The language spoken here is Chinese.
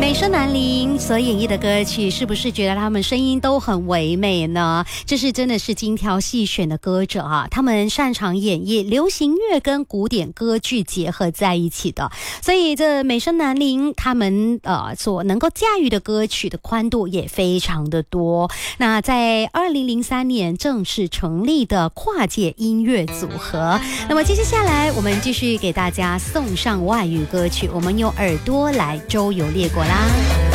美声南伶所演绎的歌曲，是不是觉得他们声音都很唯美呢？这是真的是精挑细选的歌者啊，他们擅长演绎流行乐跟古典歌剧结合在一起的，所以这美声南伶他们所能够驾驭的歌曲的宽度也非常的多。那在2003年正式成立的跨界音乐组合。那么接下来我们继续给大家送上外语歌曲，我们用耳朵来周游列国啦。